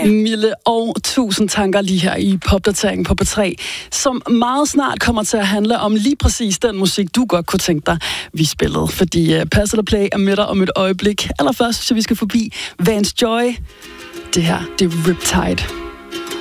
Mille og 1000 tanker lige her i popdateringen på P3, som meget snart kommer til at handle om lige præcis den musik, du godt kunne tænke dig, vi spillede. Fordi Pass eller Play er med dig om et øjeblik. Allerførst, så vi skal forbi Vance Joy. Det her, det er Riptide.